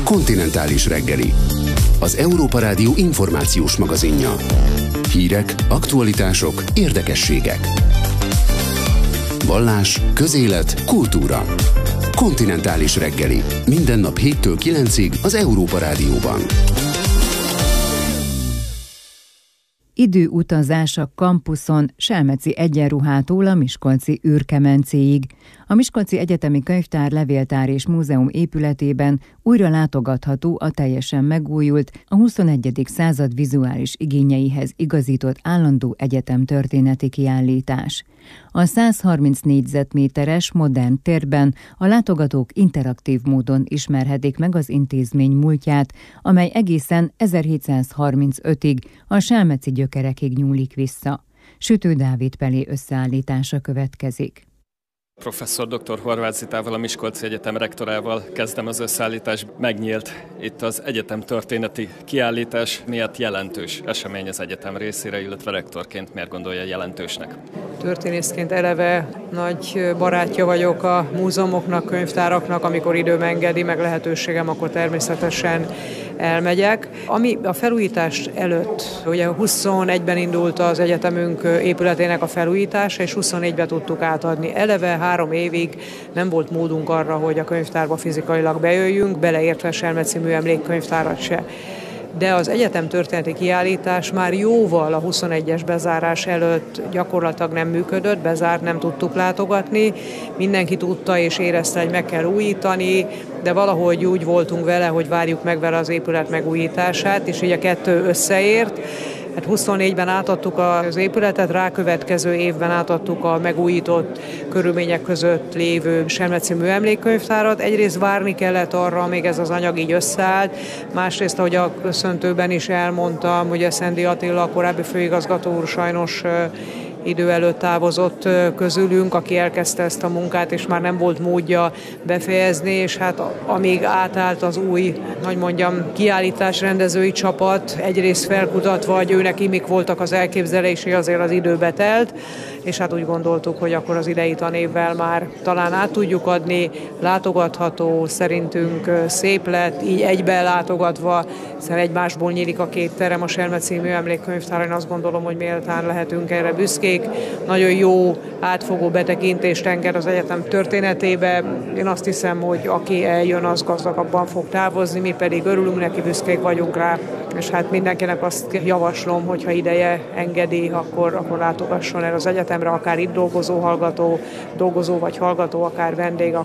Kontinentális reggeli. Az Európa Rádió információs magazinja. Hírek, aktualitások, érdekességek. Vallás, közélet, kultúra. Kontinentális reggeli. Minden nap 7-től 9-ig az Európa Rádióban. Időutazás a kampuszon Selmeci egyenruhától a miskolci űrkemencéig. A Miskolci Egyetemi Könyvtár, Levéltár és Múzeum épületében újra látogatható a teljesen megújult, a 21. század vizuális igényeihez igazított állandó egyetemtörténeti kiállítás. A 130 négyzetméteres modern térben a látogatók interaktív módon ismerhetik meg az intézmény múltját, amely egészen 1735-ig a selmeci gyökerekig nyúlik vissza. Sütő Dávid Pelé összeállítása következik. Professzor dr. Horváth Zitával, a Miskolci Egyetem rektorával kezdem az összeállítás. Megnyílt itt az egyetem történeti kiállítás. Miért jelentős esemény az egyetem részére, illetve rektorként miért gondolja jelentősnek? Történészként eleve nagy barátja vagyok a múzeumoknak, könyvtáraknak, amikor időm engedi, meg lehetőségem, akkor természetesen elmegyek. Ami a felújítás előtt, ugye 21-ben indult az egyetemünk épületének a felújítása, és 24-ben tudtuk átadni. Eleve 3 évig nem volt módunk arra, hogy a könyvtárba fizikailag bejöjjünk, beleértve Selmeci műemlékkönyvtárat se. De az egyetem történeti kiállítás már jóval a 21-es bezárás előtt gyakorlatilag nem működött, bezárt, nem tudtuk látogatni. Mindenki tudta és érezte, hogy meg kell újítani, de valahogy úgy voltunk vele, hogy várjuk meg vele az épület megújítását, és így a kettő összeért. Hát 24-ben átadtuk az épületet, rákövetkező évben átadtuk a megújított körülmények között lévő Selmeci műemlékkönyvtárat. Egyrészt várni kellett arra, amíg ez az anyag így összeállt, másrészt, ahogy a köszöntőben is elmondtam, ugye Szendi Attila, a korábbi főigazgató úr sajnos idő előtt távozott közülünk, aki elkezdte ezt a munkát, és már nem volt módja befejezni, és hát amíg átállt az új, kiállítás rendezői csapat, egyrészt felkutatva, hogy őnek mik voltak az elképzelései, azért az időbe telt, és hát úgy gondoltuk, hogy akkor az idei tanévvel már talán át tudjuk adni, látogatható, szerintünk szép lett, így egyben látogatva, hiszen egymásból nyílik a 2 terem, a Selmeci műemlékkönyvtár, én azt gondolom, hogy méltán lehetünk erre büszkék. Nagyon jó, átfogó betekintést enged az egyetem történetébe. Én azt hiszem, hogy aki eljön, az gazdagabban fog távozni, mi pedig örülünk neki, büszkék vagyunk rá, és hát mindenkinek azt javaslom, hogyha ideje engedi, akkor látogasson el az egyetemre, akár itt dolgozó vagy hallgató, akár vendég,